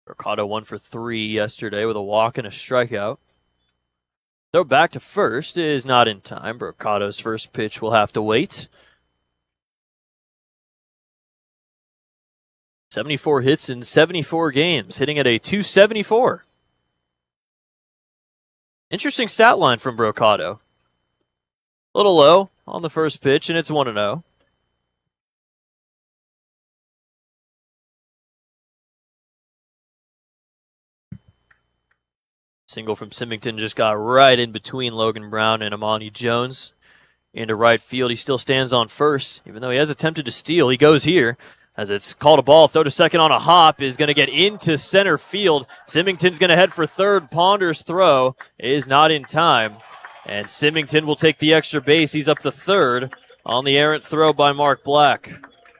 Mercado 1 for 3 yesterday with a walk and a strikeout. Throw back to first is not in time. Mercado's first pitch will have to wait. 74 hits in 74 games, hitting at a .274. Interesting stat line from Mercado. A little low on the first pitch, and it's 1-0. Single from Symington just got right in between Logan Brown and Amani Jones into right field. He still stands on first, even though he has attempted to steal. He goes here as it's called a ball. Throw to second on a hop is going to get into center field. Symington's going to head for third. Ponder's throw is not in time, and Symington will take the extra base. He's up to third on the errant throw by Mark Black.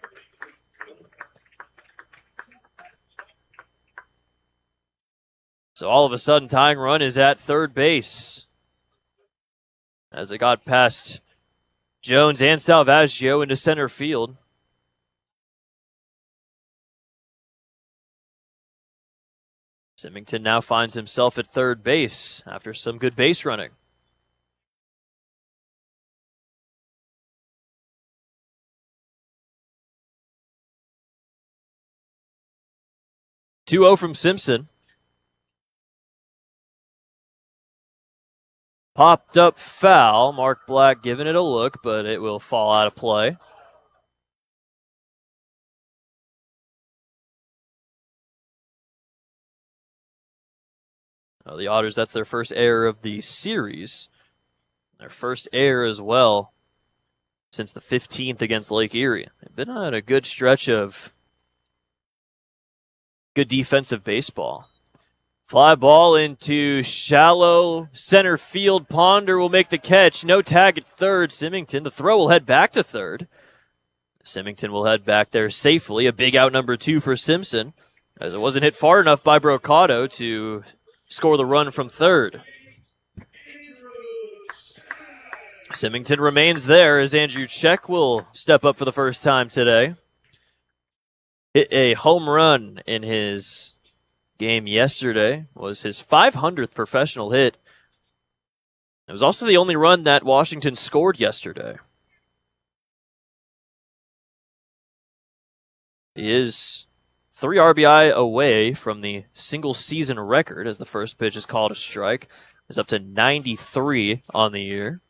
So all of a sudden, tying run is at third base as it got past Jones and Salvaggio into center field. Symington now finds himself at third base after some good base running. Two 0 from Simpson. Popped up foul. Mark Black giving it a look, but it will fall out of play. The Otters, that's their first error of the series. Their first error as well since the 15th against Lake Erie. They've been on a good stretch of good defensive baseball. Fly ball into shallow center field. Ponder will make the catch. No tag at third. Symington, the throw will head back to third. Symington will head back there safely. A big out number 2 for Simpson, as it wasn't hit far enough by Mercado to score the run from third. Symington remains there as Andrew Check will step up for the first time today. Hit a home run in his game yesterday. Was his 500th professional hit. It was also the only run that Washington scored yesterday. He is 3 RBI away from the single season record as the first pitch is called a strike. Is up to 93 on the year.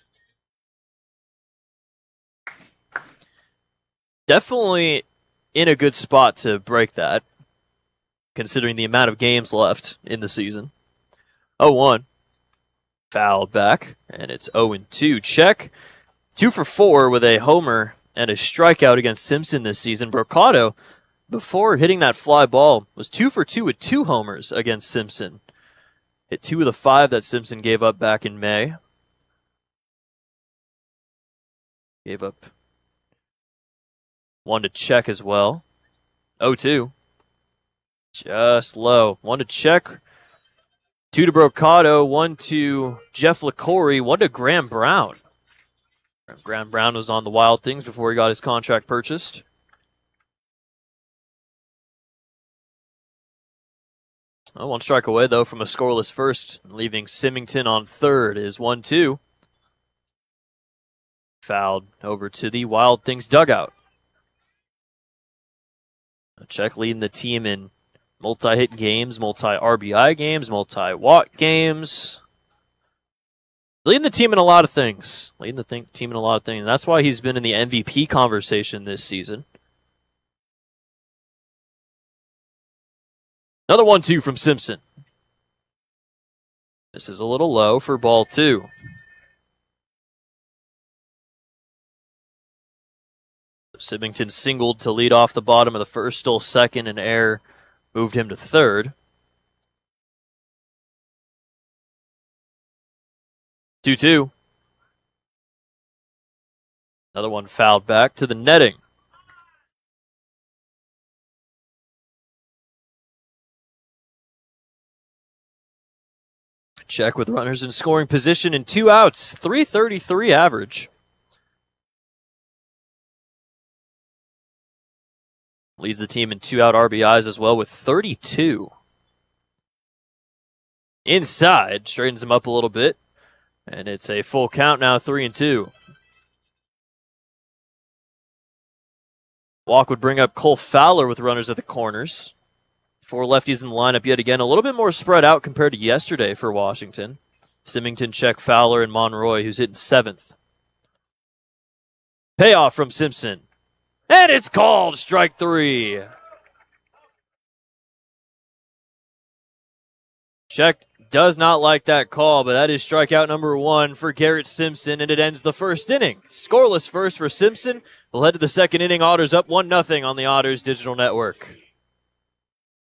Definitely in a good spot to break that, considering the amount of games left in the season. 0-1. Fouled back, and it's 0-2. Check 2 for 4 with a homer and a strikeout against Simpson this season. Mercado, before hitting that fly ball, was 2 for 2 with 2 homers against Simpson. Hit 2 of the 5 that Simpson gave up back in May. Gave up 1 to Check as well. 0-2. Just low. 1 to Check. 2 to Mercado. 1 to Jeff LaCorey. 1 to Graham Brown. Graham Brown was on the Wild Things before he got his contract purchased. Well, 1 strike away, though, from a scoreless first. Leaving Symington on third is 1-2. Fouled over to the Wild Things dugout. Check leading the team in multi-hit games, multi-RBI games, multi-walk games. Leading the team in a lot of things. And that's why he's been in the MVP conversation this season. Another 1-2 from Simpson. This is a little low for ball 2. Symington singled to lead off the bottom of the first, stole second, and error moved him to third. 2-2. Another one fouled back to the netting. Check with runners in scoring position and 2 outs. .333 average. Leads the team in 2-out RBIs as well with 32. Inside, straightens him up a little bit. And it's a full count now, 3-2. Walk would bring up Cole Fowler with runners at the corners. 4 lefties in the lineup yet again. A little bit more spread out compared to yesterday for Washington. Symington, Check, Fowler, and Monroy, who's hitting 7th. Payoff from Simpson. And it's called strike 3. Check does not like that call, but that is strikeout number 1 for Garrett Simpson, and it ends the first inning. Scoreless first for Simpson. We'll head to the second inning. Otters up 1-0 on the Otters Digital Network.